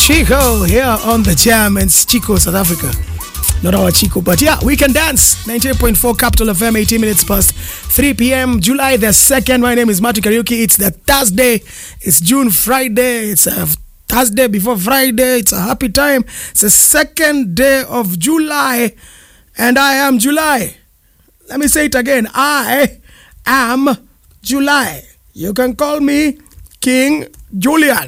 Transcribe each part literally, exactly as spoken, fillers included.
Chico here on the Jam, and it's Chico, South Africa. Not our Chico, but yeah, we can dance. ninety-eight point four Capital F M, eighteen minutes past three p.m. July the second. My name is Matu Kariuki. It's the Thursday. It's June Friday. It's a Thursday before Friday. It's a happy time. It's the second day of July, and I am July. Let me say it again. I am July. You can call me King Julian.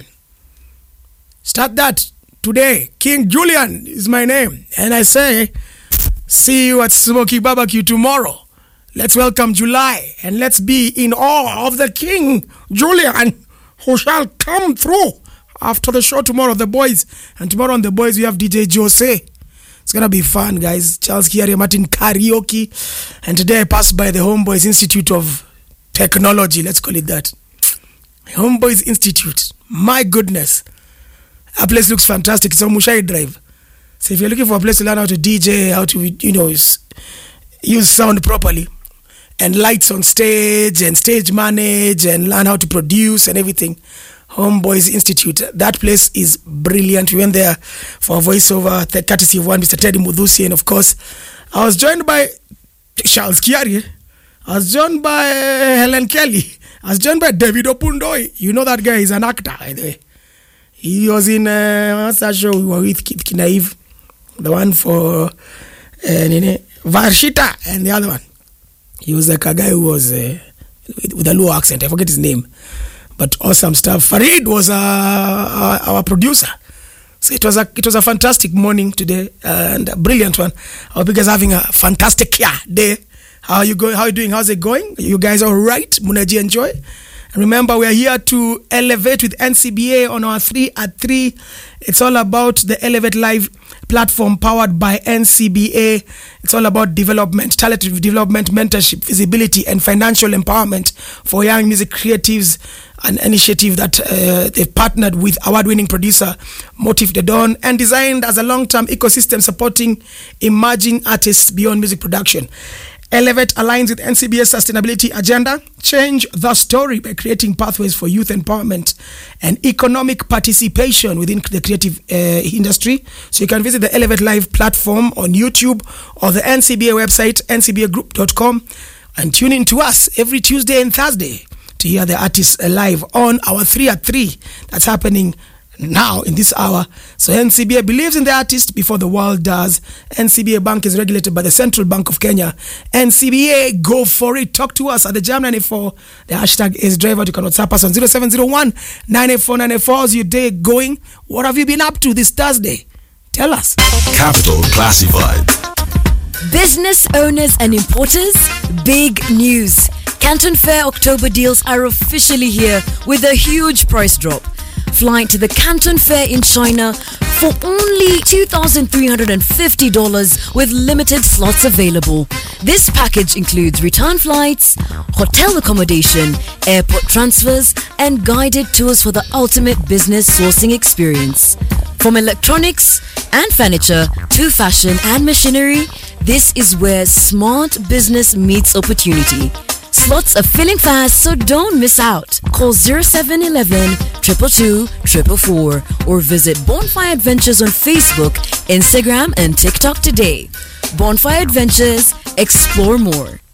Start that today. King Julian is my name. And I say, see you at Smoky Barbecue tomorrow. Let's welcome July. And let's be in awe of the King Julian, who shall come through after the show tomorrow. The boys. And tomorrow on The Boys, we have D J Jose. It's going to be fun, guys. Charles Kiari Martin Karaoke. And today I passed by the Homeboys Institute of Technology. Let's call it that. Homeboys Institute. My goodness. Our place looks fantastic. It's on Mushai Drive. So if you're looking for a place to learn how to D J, how to, you know, use, use sound properly, and lights on stage, and stage manage, and learn how to produce and everything, Homeboys Institute. That place is brilliant. We went there for a voiceover, the courtesy of one Mister Teddy Mudusi, and of course, I was joined by Charles Kiari. I was joined by Helen Kelly. I was joined by David Opundoi. You know that guy is an actor, by the way. He was in uh, what's that show we were with Kid Kinaiv, the one for uh, Varshita, and the other one. He was like a guy who was uh, with, with a low accent. I forget his name, but awesome stuff. Farid was uh, our, our producer. So it was a it was a fantastic morning today, and a brilliant one. I hope you guys are having a fantastic yeah, day. How are you going? How are you doing? How's it going? You guys all right? Munaji enjoy. Remember, we are here to elevate with N C B A on our three at three. It's all about the Elevate Live platform powered by N C B A. It's all about development, talent development, mentorship, visibility, and financial empowerment for young music creatives. An initiative that uh, they've partnered with award-winning producer Motif the Don and designed as a long-term ecosystem supporting emerging artists beyond music production. Elevate aligns with N C B A's sustainability agenda. Change the story by creating pathways for youth empowerment and economic participation within the creative uh, industry. So you can visit the Elevate Live platform on YouTube or the N C B A website, N C B A group dot com, and tune in to us every Tuesday and Thursday to hear the artists live on our three at three. That's happening now in this hour. So N C B A believes in the artist before the world does. N C B A Bank is regulated by the Central Bank of Kenya. N C B A, go for it. Talk to us at the Jam ninety-four. The hashtag is driver. You can WhatsApp us on zero seven zero one nine eight four nine eight four. How's your day going? What have you been up to this Thursday? Tell us. Capital Classified. Business owners and importers, big news. Canton Fair October deals are officially here with a huge price drop. Flying to the Canton Fair in China for only two thousand three hundred fifty dollars with limited slots available. This package includes return flights, hotel accommodation, airport transfers, and guided tours for the ultimate business sourcing experience. From electronics and furniture to fashion and machinery, this is where smart business meets opportunity. Slots are filling fast, so don't miss out. Call zero seven one one, two two two, four four four or visit Bonfire Adventures on Facebook, Instagram, and TikTok today. Bonfire Adventures, explore more.